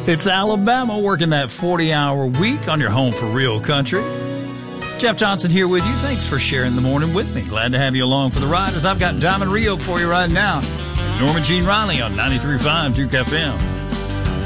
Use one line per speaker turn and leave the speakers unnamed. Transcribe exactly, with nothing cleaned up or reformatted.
It's Alabama working that forty-hour week on your home for real country. Jeff Johnson here with you. Thanks for sharing the morning with me. Glad to have you along for the ride as I've got Diamond Rio for you right now. And Norma Jean Riley on ninety-three point five Duke F M.